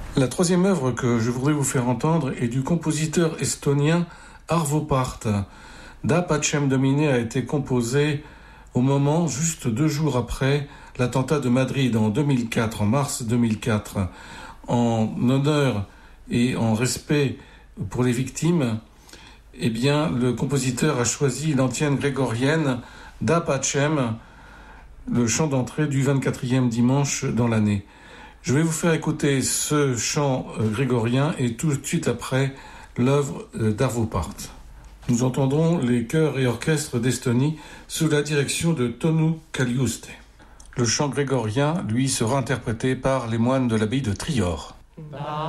La troisième œuvre que je voudrais vous faire entendre est du compositeur estonien Arvo Pärt. Da Pacem Domine a été composé au moment, juste 2 jours après l'attentat de Madrid en 2004, en mars 2004, en honneur et en respect pour les victimes. Eh bien, le compositeur a choisi l'antienne grégorienne Da Pacem, le chant d'entrée du 24e dimanche dans l'année. Je vais vous faire écouter ce chant grégorien et tout de suite après l'œuvre d'Arvo Pärt. Nous entendrons les chœurs et orchestres d'Estonie sous la direction de Tonu Kaljuste. Le chant grégorien, lui, sera interprété par les moines de l'abbaye de Trior.